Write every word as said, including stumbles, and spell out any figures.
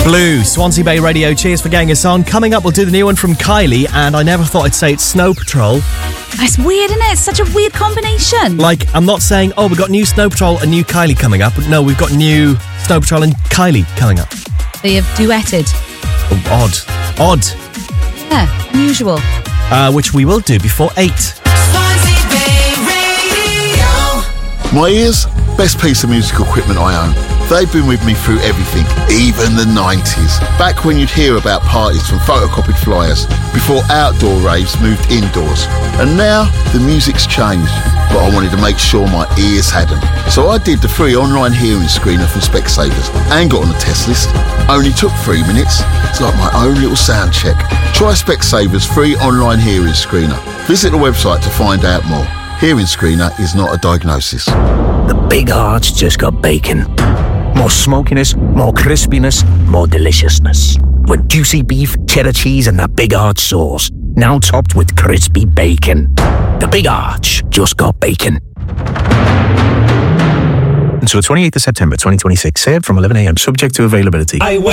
Blue, Swansea Bay Radio. Cheers for getting us on. Coming up, we'll do the new one from Kylie, and I never thought I'd say it's Snow Patrol. It's weird, isn't it? It's such a weird combination. Like, I'm not saying, oh, we've got new Snow Patrol and new Kylie coming up. No, we've got new Snow Patrol and Kylie coming up. They have duetted. Oh, odd. Odd. Yeah, unusual. Uh, which we will do before eight. My ears, best piece of musical equipment I own. They've been with me through everything, even the nineties. Back when you'd hear about parties from photocopied flyers, before outdoor raves moved indoors. And now, the music's changed, but I wanted to make sure my ears hadn't. So I did the free online hearing screener from Specsavers and got on the test list. Only took three minutes. It's like my own little sound check. Try Specsavers free online hearing screener. Visit the website to find out more. Hearing screener is not a diagnosis. The Big Arch just got bacon. More smokiness, more crispiness, more deliciousness. With juicy beef, cheddar cheese and that Big Arch sauce. Now topped with crispy bacon. The Big Arch just got bacon. Until the twenty-eighth of September twenty twenty-six, served from eleven a.m. subject to availability. I